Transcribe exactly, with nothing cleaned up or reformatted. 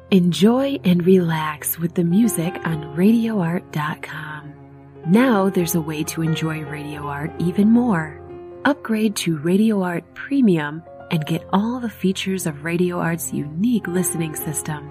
Enjoy and relax with the music on radio art dot com. Now there's a way to enjoy Radio Art even more. Upgrade to Radio Art Premium and get all the features of Radio Art's unique listening system.